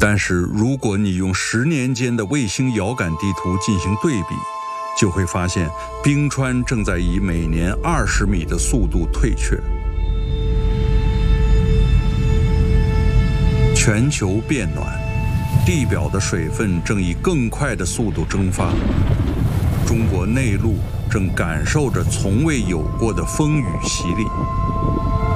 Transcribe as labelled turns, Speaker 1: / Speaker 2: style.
Speaker 1: 但是如果你用10年间的卫星遥感地图进行对比，就会发现冰川正在以每年20米的速度退却。全球变暖，地表的水分正以更快的速度蒸发，中国内陆正感受着从未有过的风雨洗礼。